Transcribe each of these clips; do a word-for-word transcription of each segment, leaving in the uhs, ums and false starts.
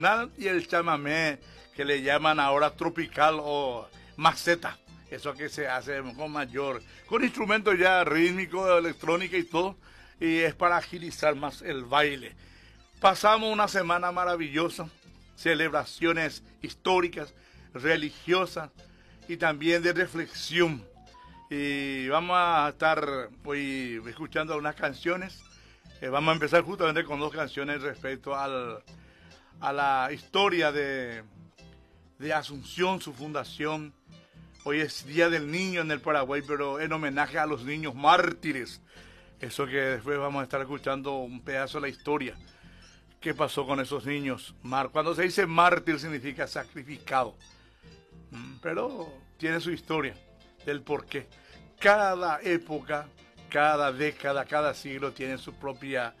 y el chamamé, que le llaman ahora tropical o maceta, eso que se hace con mayor, con instrumentos ya rítmicos, electrónica y todo, y es para agilizar más el baile. Pasamos una semana maravillosa, celebraciones históricas, religiosas y también de reflexión. Y vamos a estar hoy escuchando unas canciones. Eh, vamos a empezar justamente con dos canciones respecto al, a la historia de, de Asunción, su fundación. Hoy es Día del Niño en el Paraguay, pero en homenaje a los niños mártires. Eso que después vamos a estar escuchando un pedazo de la historia. ¿Qué pasó con esos niños? Cuando se dice mártir significa sacrificado. Pero tiene su historia del porqué. Cada época, cada década, cada siglo tiene su propia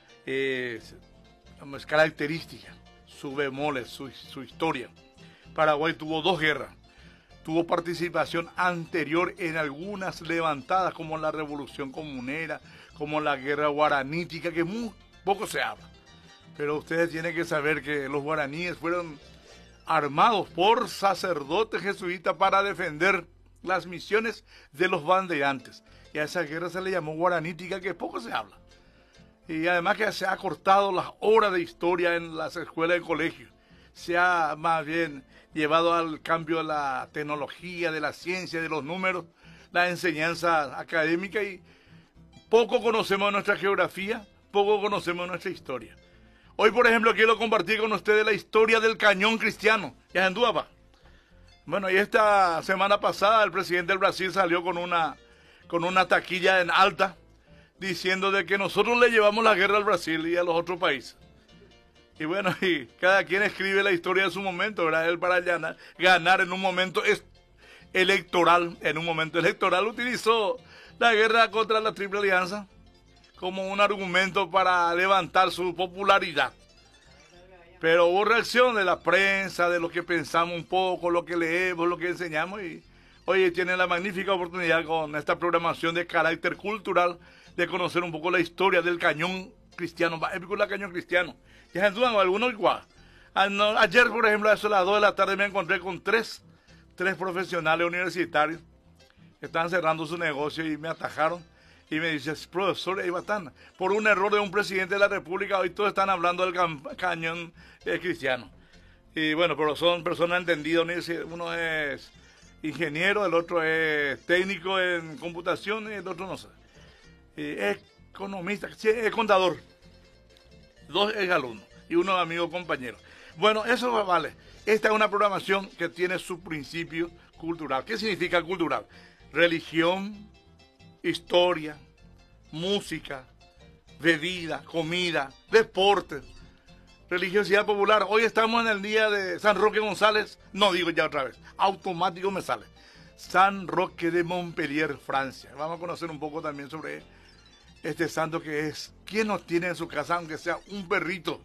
eh, característica, su bemoles, su, su historia. Paraguay tuvo dos guerras. Tuvo participación anterior en algunas levantadas, como la Revolución Comunera, como la Guerra Guaranítica, que muy poco se habla. Pero ustedes tienen que saber que los guaraníes fueron armados por sacerdotes jesuitas para defender las misiones de los banderantes. Y a esa guerra se le llamó guaranítica, que poco se habla. Y además que se ha cortado las horas de historia en las escuelas y colegios. Se ha más bien llevado al cambio de la tecnología, de la ciencia, de los números, la enseñanza académica, y poco conocemos nuestra geografía, poco conocemos nuestra historia. Hoy, por ejemplo, quiero compartir con ustedes la historia del cañón cristiano, ya en Duapa. Bueno, y esta semana pasada el presidente del Brasil salió con una, con una taquilla en alta, diciendo de que nosotros le llevamos la guerra al Brasil y a los otros países. Y bueno, y cada quien escribe la historia de su momento, ¿verdad? Él para ganar, ganar en un momento electoral, en un momento electoral utilizó la guerra contra la Triple Alianza como un argumento para levantar su popularidad. Pero hubo reacción de la prensa, de lo que pensamos un poco, lo que leemos, lo que enseñamos, y hoy tienen la magnífica oportunidad con esta programación de carácter cultural de conocer un poco la historia del cañón cristiano, épico la cañón cristiano. Ya en duda, algunos igual. Ayer, por ejemplo, a eso a las dos de la tarde me encontré con tres, tres profesionales universitarios que estaban cerrando su negocio y me atajaron. Y me dice, profesor, ahí están. Por un error de un presidente de la República, hoy todos están hablando del cañón eh, cristiano. Y bueno, pero son personas entendidas. Uno es ingeniero, el otro es técnico en computación y el otro no sé. Y es economista, sí, es contador. Dos es alumnos y uno es amigo compañero. Bueno, eso vale. Esta es una programación que tiene su principio cultural. ¿Qué significa cultural? Religión, historia, música, bebida, comida, deporte, religiosidad popular. Hoy estamos en el día de San Roque González, no digo ya otra vez, automático me sale. San Roque de Montpellier, Francia. Vamos a conocer un poco también sobre este santo que es, ¿quién nos tiene en su casa, aunque sea un perrito?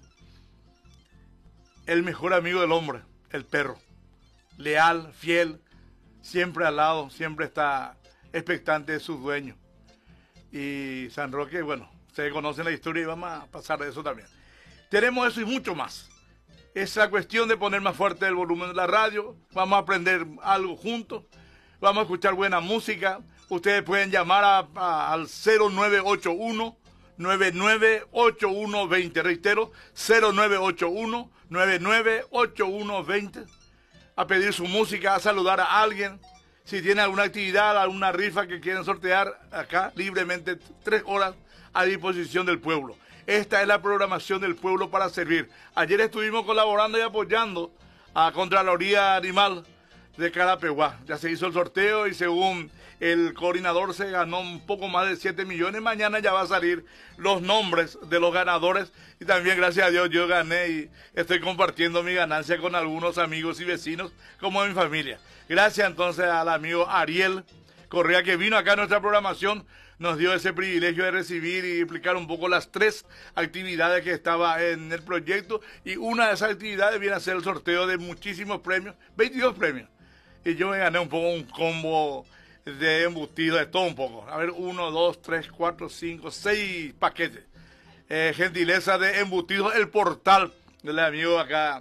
El mejor amigo del hombre, el perro. Leal, fiel, siempre al lado, siempre está expectante de sus dueños. Y San Roque, bueno, ustedes conocen la historia y vamos a pasar de eso también. Tenemos eso y mucho más. Esa cuestión de poner más fuerte el volumen de la radio, vamos a aprender algo juntos, vamos a escuchar buena música. Ustedes pueden llamar a, a, al cero nueve ocho uno, nueve nueve ocho uno dos cero, reitero, cero nueve ocho uno, nueve nueve ocho uno dos cero, a pedir su música, a saludar a alguien. Si tienen alguna actividad, alguna rifa que quieren sortear, acá libremente, tres horas a disposición del pueblo. Esta es la programación del pueblo para servir. Ayer estuvimos colaborando y apoyando a Contraloría Animal de Carapeguá. Ya se hizo el sorteo y según el coordinador se ganó un poco más de siete millones. Mañana ya va a salir los nombres de los ganadores. Y también, gracias a Dios, yo gané y estoy compartiendo mi ganancia con algunos amigos y vecinos, como mi familia. Gracias entonces al amigo Ariel Correa, que vino acá a nuestra programación, nos dio ese privilegio de recibir y explicar un poco las tres actividades que estaba en el proyecto. Y una de esas actividades viene a ser el sorteo de muchísimos premios, veintidós premios. Y yo me gané un poco un combo de embutido, de todo un poco. A ver, uno, dos, tres, cuatro, cinco, seis paquetes. Eh, gentileza de embutidos El Portal, del amigo acá.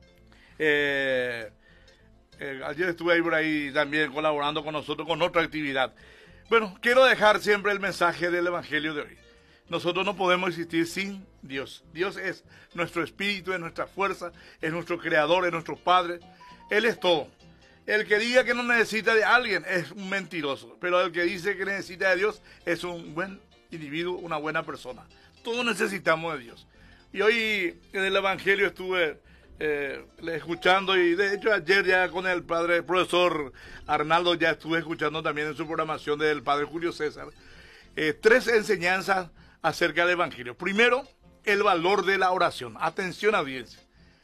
Eh, eh, ayer estuve ahí por ahí también colaborando con nosotros con otra actividad. Bueno, quiero dejar siempre el mensaje del Evangelio de hoy. Nosotros no podemos existir sin Dios. Dios es nuestro espíritu, es nuestra fuerza, es nuestro creador, es nuestro Padre. Él es todo. El que diga que no necesita de alguien es un mentiroso, pero el que dice que necesita de Dios es un buen individuo, una buena persona. Todos necesitamos de Dios. Y hoy en el Evangelio estuve eh, escuchando, y de hecho ayer ya con el padre el profesor Arnaldo ya estuve escuchando también en su programación del padre Julio César, eh, tres enseñanzas acerca del Evangelio. Primero, el valor de la oración. Atención, audiencia.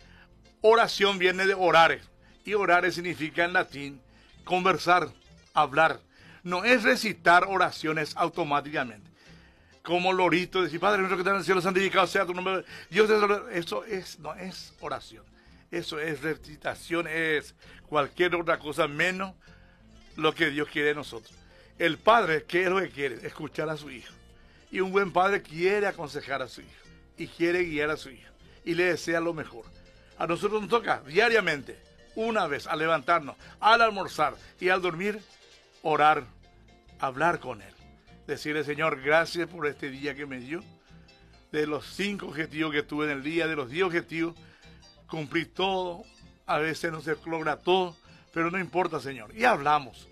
Oración viene de orare, y orare significa en latín conversar, hablar. No es recitar oraciones automáticamente. Como lorito, decir, Padre nuestro que estás en el cielo, santificado sea tu nombre. Dios, eso es, no es oración. Eso es recitación, es cualquier otra cosa menos lo que Dios quiere de nosotros. El Padre, ¿qué es lo que quiere? Escuchar a su Hijo. Y un buen padre quiere aconsejar a su hijo y quiere guiar a su hijo y le desea lo mejor. A nosotros nos toca diariamente, una vez al levantarnos, al almorzar y al dormir, orar, hablar con Él. Decirle, Señor, gracias por este día que me dio. De los cinco objetivos que tuve en el día, de los diez objetivos, cumplí todo. A veces no se logra todo, pero no importa, Señor. Y hablamos.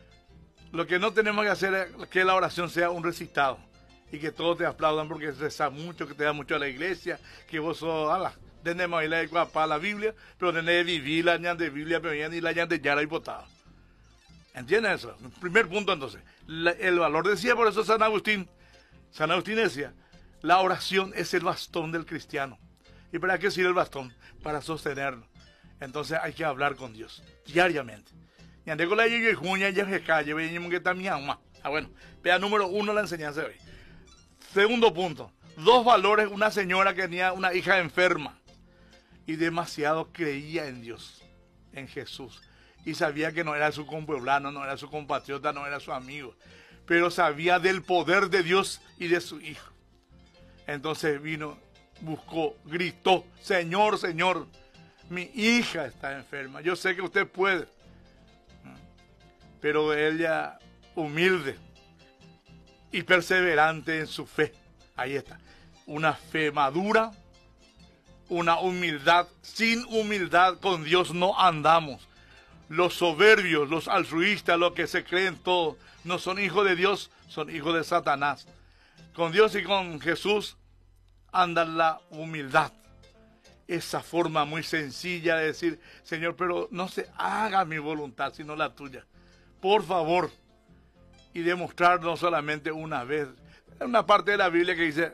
Lo que no tenemos que hacer es que la oración sea un recitado y que todos te aplaudan porque rezas mucho, que te da mucho a la iglesia, que vos sos, ala, tenemos ahí la para la Biblia, pero tenés que vivir la ñan de Biblia, pero ya ni la ñan de yara y botada. ¿Entiendes eso? Primer punto entonces, la, el valor decía, por eso San Agustín, San Agustín decía, la oración es el bastón del cristiano. ¿Y para qué sirve el bastón? Para sostenerlo. Entonces hay que hablar con Dios, diariamente. Y ande con la y juña y se calle, veñemos que está mi alma. Ah, bueno, vea número uno la enseñanza de hoy. Segundo punto, dos valores, una señora que tenía una hija enferma y demasiado creía en Dios, en Jesús, y sabía que no era su compueblano, no era su compatriota, no era su amigo, pero sabía del poder de Dios y de su hijo. Entonces vino, buscó, gritó, Señor, Señor, mi hija está enferma, yo sé que usted puede, pero ella humilde y perseverante en su fe. Ahí está. Una fe madura, una humildad. Sin humildad con Dios no andamos. Los soberbios, los altruistas, los que se creen todo, no son hijos de Dios, son hijos de Satanás. Con Dios y con Jesús anda la humildad. Esa forma muy sencilla de decir, Señor, pero no se haga mi voluntad, sino la tuya. Por favor. Y demostrar no solamente una vez. Hay una parte de la Biblia que dice,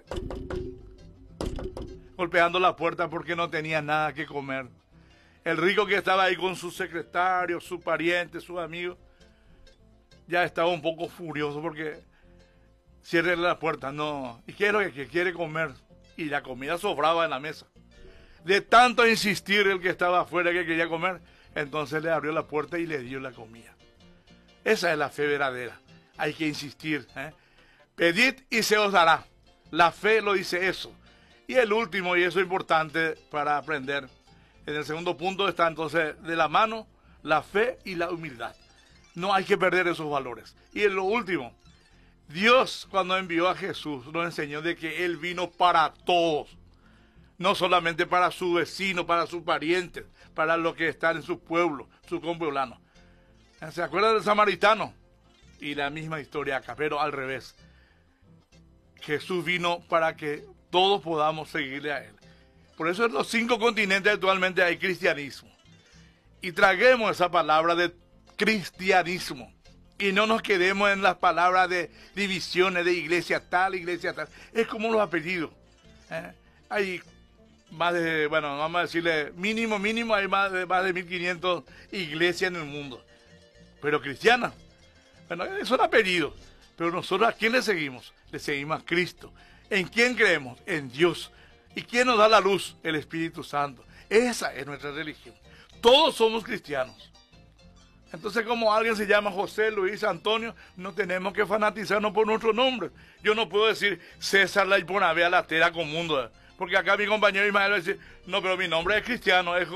golpeando la puerta porque no tenía nada que comer. El rico que estaba ahí con sus secretarios, sus parientes, sus amigos, ya estaba un poco furioso porque cierre la puerta. No, y quiero que, que quiere comer. Y la comida sobraba en la mesa. De tanto insistir el que estaba afuera que quería comer, entonces le abrió la puerta y le dio la comida. Esa es la fe verdadera. Hay que insistir. ¿eh? Pedid y se os dará. La fe lo dice eso. Y el último, y eso es importante para aprender, en el segundo punto está entonces de la mano la fe y la humildad. No hay que perder esos valores. Y en lo último, Dios cuando envió a Jesús nos enseñó de que Él vino para todos. No solamente para su vecino, para sus parientes, para los que están en su pueblo, sus compueblanos. ¿Se acuerdan del samaritano? Y la misma historia acá, pero al revés. Jesús vino para que todos podamos seguirle a Él. Por eso en los cinco continentes actualmente hay cristianismo. Y traguemos esa palabra de cristianismo. Y no nos quedemos en las palabras de divisiones de iglesia tal, iglesia tal. Es como los apellidos. ¿eh? Hay más de, bueno, vamos a decirle, mínimo, mínimo, hay más de, más de mil quinientas iglesias en el mundo. Pero cristianas. Bueno, son apellidos. Pero nosotros, ¿a quién le seguimos? Le seguimos a Cristo. ¿En quién creemos? En Dios. ¿Y quién nos da la luz? El Espíritu Santo. Esa es nuestra religión. Todos somos cristianos. Entonces, como alguien se llama José, Luis, Antonio, no tenemos que fanatizarnos por nuestro nombre. Yo no puedo decir César la Iponavea la Tera con mundo. Porque acá mi compañero Ismael va a decir, no, pero mi nombre es Cristiano, es